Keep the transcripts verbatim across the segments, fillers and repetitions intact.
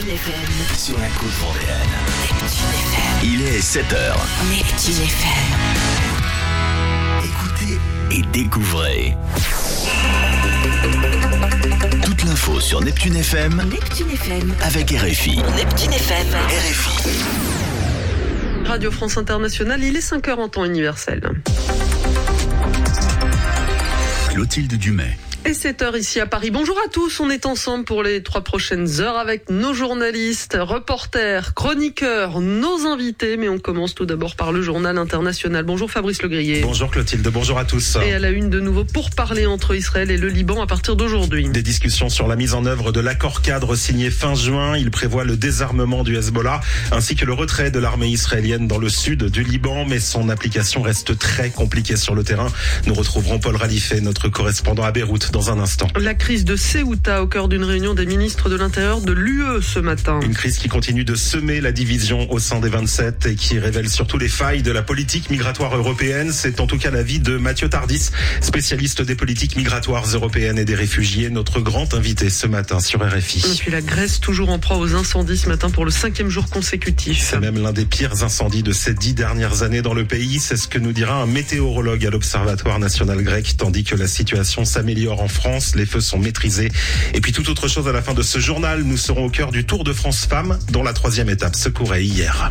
Neptune F M. Sur la côte vendéenne. Neptune F M. Il est sept heures. Neptune F M. Écoutez et découvrez. Toute l'info sur Neptune F M. Neptune F M. Avec R F I. Neptune F M. R F I. Radio France Internationale, il est cinq heures en temps universel. Clotilde Dumais. Et sept heures ici à Paris. Bonjour à tous, on est ensemble pour les trois prochaines heures avec nos journalistes, reporters, chroniqueurs, nos invités. Mais on commence tout d'abord par le journal international. Bonjour Fabrice Legrier. Bonjour Clotilde, bonjour à tous. Et à la une de nouveau pour parler entre Israël et le Liban à partir d'aujourd'hui. Des discussions sur la mise en œuvre de l'accord cadre signé fin juin. Il prévoit le désarmement du Hezbollah ainsi que le retrait de l'armée israélienne dans le sud du Liban. Mais son application reste très compliquée sur le terrain. Nous retrouverons Paul Ralifet, notre correspondant à Beyrouth, dans un instant. La crise de Ceuta au cœur d'une réunion des ministres de l'Intérieur de l'U E ce matin. Une crise qui continue de semer la division au sein des vingt-sept et qui révèle surtout les failles de la politique migratoire européenne. C'est en tout cas l'avis de Mathieu Tardis, spécialiste des politiques migratoires européennes et des réfugiés, notre grand invité ce matin sur R F I. Et puis la Grèce toujours en proie aux incendies ce matin pour le cinquième jour consécutif. C'est même l'un des pires incendies de ces dix dernières années dans le pays. C'est ce que nous dira un météorologue à l'Observatoire national grec, tandis que la situation s'améliore en France. Les feux sont maîtrisés. Et puis toute autre chose à la fin de ce journal, nous serons au cœur du Tour de France Femmes, dont la troisième étape se courait hier.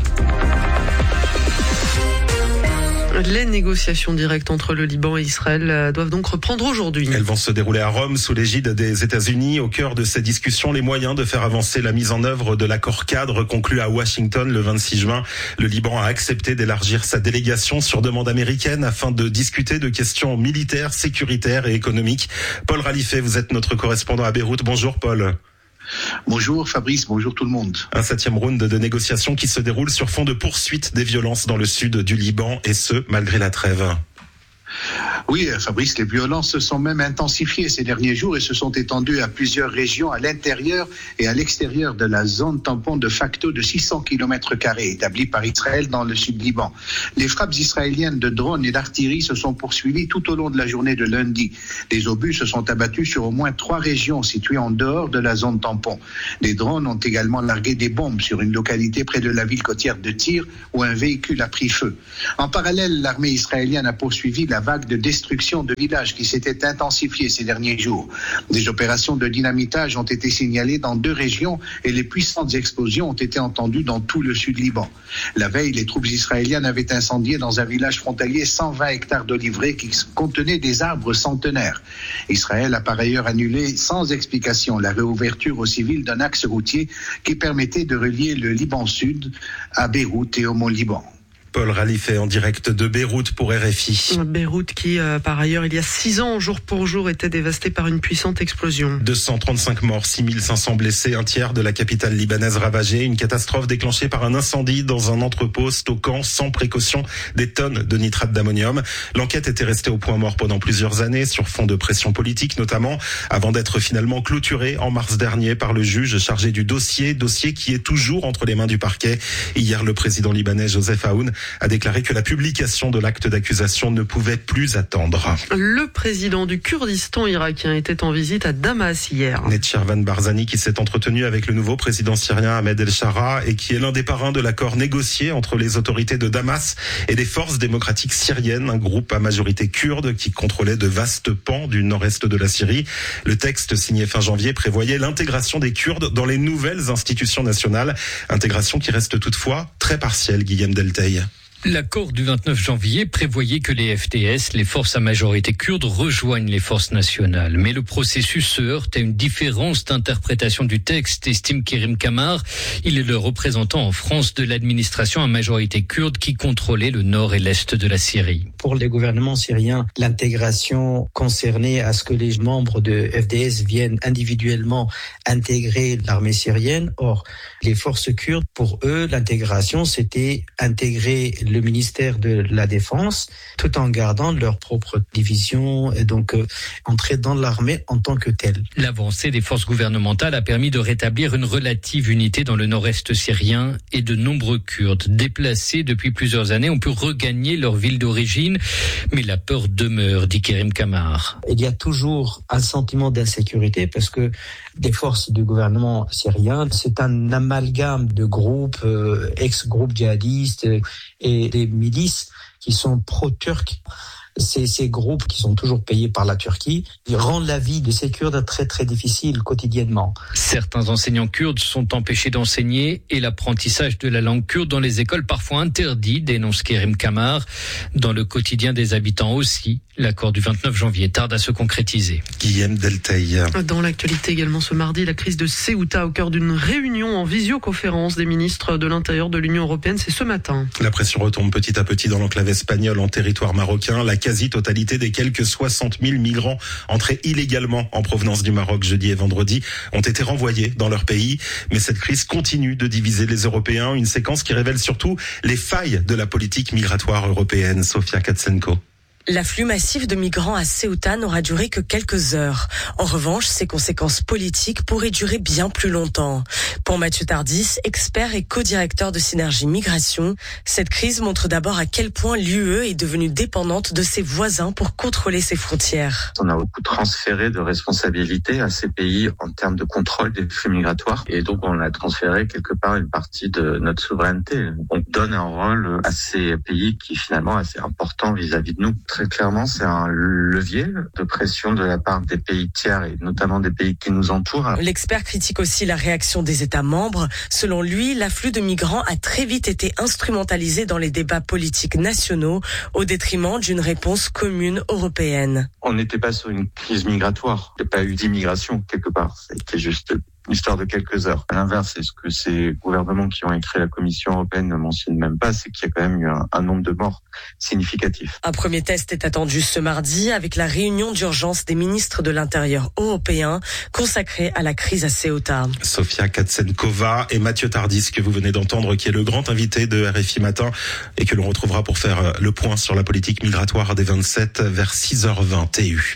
Les négociations directes entre le Liban et Israël doivent donc reprendre aujourd'hui. Elles vont se dérouler à Rome sous l'égide des États-Unis. Au cœur de ces discussions, les moyens de faire avancer la mise en œuvre de l'accord cadre conclu à Washington le vingt-six juin. Le Liban a accepté d'élargir sa délégation sur demande américaine afin de discuter de questions militaires, sécuritaires et économiques. Paul Ralifet, vous êtes notre correspondant à Beyrouth. Bonjour Paul. Bonjour Fabrice, bonjour tout le monde. Un septième round de négociations qui se déroule sur fond de poursuite des violences dans le sud du Liban, et ce, malgré la trêve. Oui, Fabrice, les violences se sont même intensifiées ces derniers jours et se sont étendues à plusieurs régions à l'intérieur et à l'extérieur de la zone tampon de facto de six cents kilomètres carrés établie par Israël dans le sud Liban. Les frappes israéliennes de drones et d'artillerie se sont poursuivies tout au long de la journée de lundi. Les obus se sont abattus sur au moins trois régions situées en dehors de la zone tampon. Les drones ont également largué des bombes sur une localité près de la ville côtière de Tyr où un véhicule a pris feu. En parallèle, l'armée israélienne a poursuivi la vague de destruction de villages qui s'était intensifiée ces derniers jours. Des opérations de dynamitage ont été signalées dans deux régions et les puissantes explosions ont été entendues dans tout le sud Liban. La veille, les troupes israéliennes avaient incendié dans un village frontalier cent vingt hectares d'oliviers qui contenaient des arbres centenaires. Israël a par ailleurs annulé sans explication la réouverture aux civils d'un axe routier qui permettait de relier le Liban Sud à Beyrouth et au Mont-Liban. Paul Ralifet en direct de Beyrouth pour R F I. Beyrouth qui, euh, par ailleurs, il y a six ans, jour pour jour, était dévasté par une puissante explosion. deux cent trente-cinq morts, six mille cinq cents blessés, un tiers de la capitale libanaise ravagée. Une catastrophe déclenchée par un incendie dans un entrepôt stockant sans précaution des tonnes de nitrate d'ammonium. L'enquête était restée au point mort pendant plusieurs années, sur fond de pression politique notamment, avant d'être finalement clôturée en mars dernier par le juge chargé du dossier, dossier qui est toujours entre les mains du parquet. Hier, le président libanais Joseph Aoun a déclaré que la publication de l'acte d'accusation ne pouvait plus attendre. Le président du Kurdistan irakien était en visite à Damas hier. Netchervan Barzani qui s'est entretenu avec le nouveau président syrien Ahmed El-Shara et qui est l'un des parrains de l'accord négocié entre les autorités de Damas et des forces démocratiques syriennes, un groupe à majorité kurde qui contrôlait de vastes pans du nord-est de la Syrie. Le texte signé fin janvier prévoyait l'intégration des Kurdes dans les nouvelles institutions nationales, intégration qui reste toutefois très partielle, Guillaume Delteil. L'accord du vingt-neuf janvier prévoyait que les F T S, les forces à majorité kurde, rejoignent les forces nationales. Mais le processus se heurte à une différence d'interprétation du texte, estime Kerim Kamar. Il est le représentant en France de l'administration à majorité kurde qui contrôlait le nord et l'est de la Syrie. Pour les gouvernements syriens, l'intégration concernait à ce que les membres de F D S viennent individuellement intégrer l'armée syrienne. Or, les forces kurdes, pour eux, l'intégration, c'était intégrer le ministère de la Défense, tout en gardant leur propre division et donc euh, entrer dans l'armée en tant que telle. L'avancée des forces gouvernementales a permis de rétablir une relative unité dans le nord-est syrien et de nombreux Kurdes déplacés depuis plusieurs années ont pu regagner leur ville d'origine, mais la peur demeure, dit Kerim Kamar. Il y a toujours un sentiment d'insécurité parce que des forces du gouvernement syrien. C'est un amalgame de groupes, euh, ex-groupes djihadistes et des milices qui sont pro-turcs. C'est ces groupes qui sont toujours payés par la Turquie, ils rendent la vie de ces Kurdes très très difficile quotidiennement. Certains enseignants kurdes sont empêchés d'enseigner et l'apprentissage de la langue kurde dans les écoles parfois interdit, dénonce Kerim Kamar. Dans le quotidien des habitants aussi, l'accord du vingt-neuf janvier tarde à se concrétiser. Guillaume Delteil. Dans l'actualité également ce mardi, la crise de Ceuta au cœur d'une réunion en visioconférence des ministres de l'Intérieur de l'Union européenne, c'est ce matin. La pression retombe petit à petit dans l'enclave espagnole en territoire marocain. La quasi-totalité des quelques soixante mille migrants entrés illégalement en provenance du Maroc jeudi et vendredi ont été renvoyés dans leur pays. Mais cette crise continue de diviser les Européens, une séquence qui révèle surtout les failles de la politique migratoire européenne. Sofia Katsenko. L'afflux massif de migrants à Ceuta n'aura duré que quelques heures. En revanche, ses conséquences politiques pourraient durer bien plus longtemps. Pour Mathieu Tardis, expert et co-directeur de Synergie Migration, cette crise montre d'abord à quel point l'U E est devenue dépendante de ses voisins pour contrôler ses frontières. On a beaucoup transféré de responsabilités à ces pays en termes de contrôle des flux migratoires et donc on a transféré quelque part une partie de notre souveraineté. On donne un rôle à ces pays qui finalement est assez important vis-à-vis de nous. Très clairement, c'est un levier de pression de la part des pays tiers et notamment des pays qui nous entourent. L'expert critique aussi la réaction des États membres. Selon lui, l'afflux de migrants a très vite été instrumentalisé dans les débats politiques nationaux au détriment d'une réponse commune européenne. On n'était pas sur une crise migratoire. Il n'y a pas eu d'immigration quelque part. C'était juste une histoire de quelques heures. À l'inverse, c'est ce que ces gouvernements qui ont écrit la Commission européenne ne mentionnent même pas, c'est qu'il y a quand même eu un, un nombre de morts significatif. Un premier test est attendu ce mardi avec la réunion d'urgence des ministres de l'Intérieur européens consacrée à la crise à Ceuta. Sofia Katsenkova et Mathieu Tardis que vous venez d'entendre, qui est le grand invité de R F I Matin et que l'on retrouvera pour faire le point sur la politique migratoire des vingt-sept vers six heures vingt T U.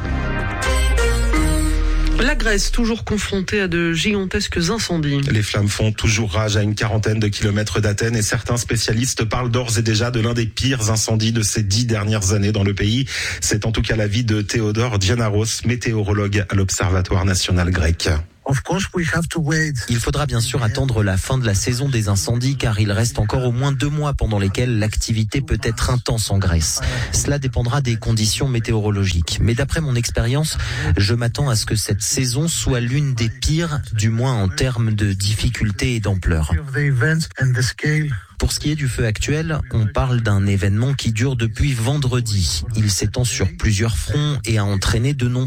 La Grèce, toujours confrontée à de gigantesques incendies. Les flammes font toujours rage à une quarantaine de kilomètres d'Athènes et certains spécialistes parlent d'ores et déjà de l'un des pires incendies de ces dix dernières années dans le pays. C'est en tout cas l'avis de Théodore Giannaros, météorologue à l'Observatoire national grec. Il faudra bien sûr attendre la fin de la saison des incendies car il reste encore au moins deux mois pendant lesquels l'activité peut être intense en Grèce. Cela dépendra des conditions météorologiques. Mais d'après mon expérience, je m'attends à ce que cette saison soit l'une des pires, du moins en termes de difficulté et d'ampleur. Pour ce qui est du feu actuel, on parle d'un événement qui dure depuis vendredi. Il s'étend sur plusieurs fronts et a entraîné de nombreux